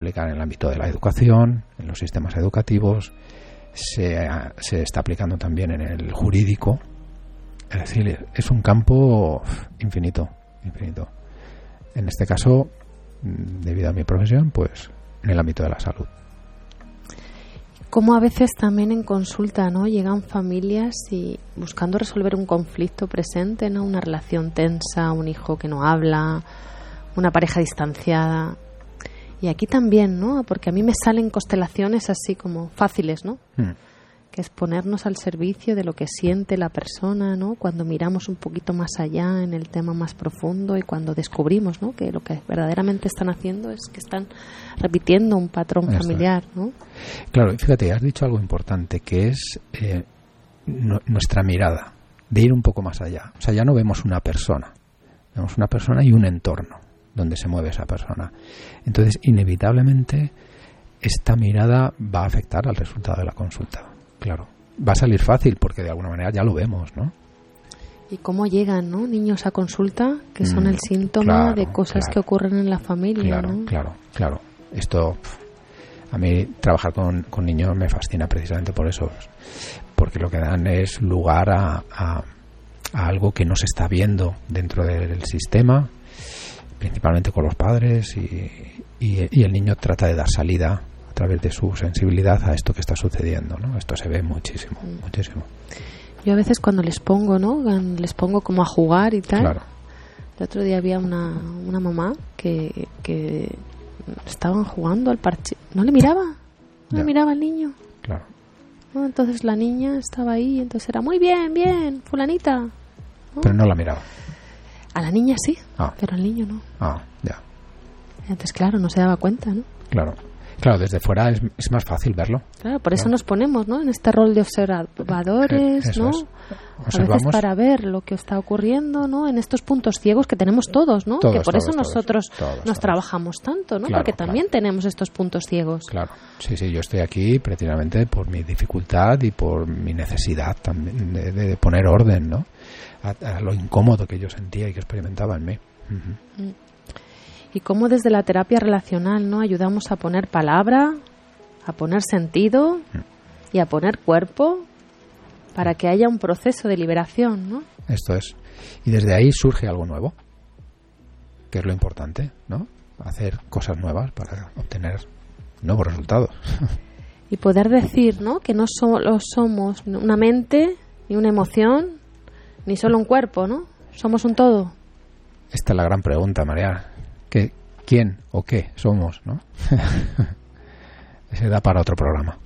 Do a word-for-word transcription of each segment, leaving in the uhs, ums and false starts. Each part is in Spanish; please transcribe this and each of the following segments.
aplicar en el ámbito de la educación, en los sistemas educativos, se, se está aplicando también en el jurídico. Es decir, es un campo infinito, infinito. En este caso, debido a mi profesión, pues en el ámbito de la salud. Como a veces también en consulta, ¿no? Llegan familias y buscando resolver un conflicto presente, ¿no? Una relación tensa, un hijo que no habla, una pareja distanciada. Y aquí también, ¿no? Porque a mí me salen constelaciones así como fáciles, ¿no? Mm. Que es ponernos al servicio de lo que siente la persona, ¿no? Cuando miramos un poquito más allá en el tema más profundo y cuando descubrimos, ¿no? Que lo que verdaderamente están haciendo es que están repitiendo un patrón Eso familiar, ¿no? Claro, y fíjate, has dicho algo importante, que es eh, no, nuestra mirada, de ir un poco más allá. O sea, ya no vemos una persona, vemos una persona y un entorno donde se mueve esa persona. Entonces, inevitablemente, esta mirada va a afectar al resultado de la consulta. Claro, va a salir fácil porque de alguna manera ya lo vemos, ¿no? ¿Y cómo llegan, ¿no? Niños a consulta que son mm, el síntoma claro, de cosas claro, que ocurren en la familia, claro, ¿no? Claro, claro. Esto, a mí trabajar con, con niños me fascina precisamente por eso, porque lo que dan es lugar a, a, a algo que no se está viendo dentro del sistema, principalmente con los padres, y, y, y el niño trata de dar salida a través de su sensibilidad a esto que está sucediendo, ¿no? Esto se ve muchísimo, mm. muchísimo. Yo a veces cuando les pongo, ¿no? Les pongo como a jugar y tal. Claro. El otro día había una, una mamá que, que estaban jugando al parche. No le miraba, no ya. le miraba al niño. Claro. ¿No? Entonces la niña estaba ahí, entonces era muy bien, bien, fulanita. ¿No? Pero no la miraba. A la niña sí, ah. pero al niño no. Ah, ya. Entonces claro, no se daba cuenta, ¿no? Claro. Claro, desde fuera es, es más fácil verlo. Claro, por eso claro. nos ponemos, ¿no? En este rol de observadores, eso ¿no? Es. A veces para ver lo que está ocurriendo, ¿no? En estos puntos ciegos que tenemos todos, ¿no? Todos, que por todos, eso todos, nosotros todos, nos todos. trabajamos tanto, ¿no? Claro, Porque también claro. tenemos estos puntos ciegos. Claro, sí, sí, yo estoy aquí precisamente por mi dificultad y por mi necesidad también de, de poner orden, ¿no? A, a lo incómodo que yo sentía y que experimentaba en mí. Uh-huh. Mm. Y cómo desde la terapia relacional, ¿no? Ayudamos a poner palabra, a poner sentido y a poner cuerpo para que haya un proceso de liberación, ¿no? Esto es. Y desde ahí surge algo nuevo, que es lo importante, ¿no? Hacer cosas nuevas para obtener nuevos resultados. Y poder decir, ¿no? Que no solo somos una mente, ni una emoción, ni solo un cuerpo, ¿no? Somos un todo. Esta es la gran pregunta, María. ¿Qué, ¿Quién o qué somos, no? Se da para otro programa.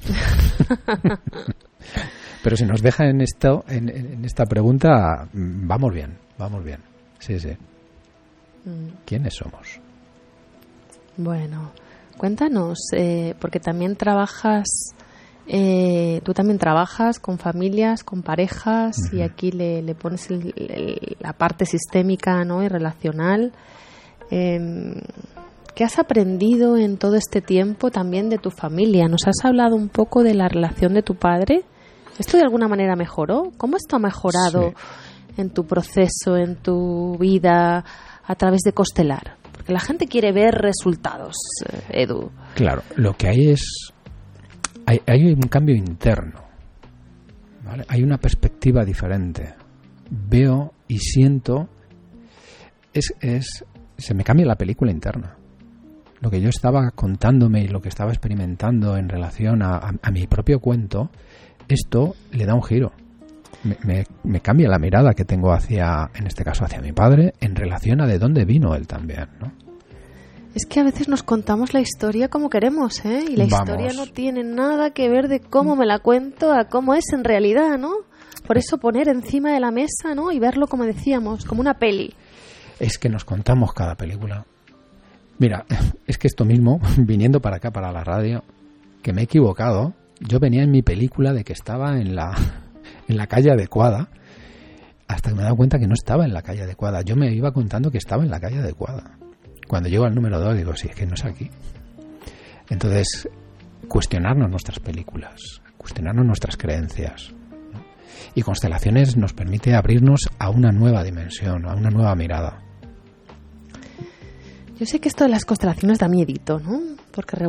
Pero si nos deja en esto, en, en esta pregunta, vamos bien, vamos bien. Sí, sí. ¿Quiénes somos? Bueno, cuéntanos, eh, porque también trabajas, eh, tú también trabajas con familias, con parejas, uh-huh. y aquí le, le pones el, el, la parte sistémica, ¿no? Y relacional. Eh, ¿Qué has aprendido en todo este tiempo también de tu familia? ¿Nos has hablado un poco de la relación de tu padre? ¿Esto de alguna manera mejoró? ¿Cómo esto ha mejorado sí. en tu proceso, en tu vida, a través de Constelar? Porque la gente quiere ver resultados, Edu. Claro, lo que hay es... Hay, hay un cambio interno, ¿vale? Hay una perspectiva diferente. Veo y siento... Es, es, se me cambia la película interna. Lo que yo estaba contándome y lo que estaba experimentando en relación a, a, a mi propio cuento, esto le da un giro. Me, me, me cambia la mirada que tengo hacia, en este caso, hacia mi padre, en relación a de dónde vino él también, ¿no? Es que a veces nos contamos la historia como queremos, ¿eh? Y la Vamos. historia no tiene nada que ver de cómo me la cuento a cómo es en realidad, ¿no? Por eso poner encima de la mesa, ¿no? Y verlo, como decíamos, como una peli. Es que nos contamos cada película. Mira, es que esto mismo, viniendo para acá, para la radio, que me he equivocado. Yo venía en mi película de que estaba en la, en la calle adecuada, hasta que me he dado cuenta que no estaba en la calle adecuada. Yo me iba contando que estaba en la calle adecuada. Cuando llego al número dos, digo, sí, es que no es aquí. Entonces, cuestionarnos nuestras películas, cuestionarnos nuestras creencias, ¿no? Y Constelaciones nos permite abrirnos a una nueva dimensión, a una nueva mirada. Yo sé que esto de las constelaciones da miedito, ¿no? Porque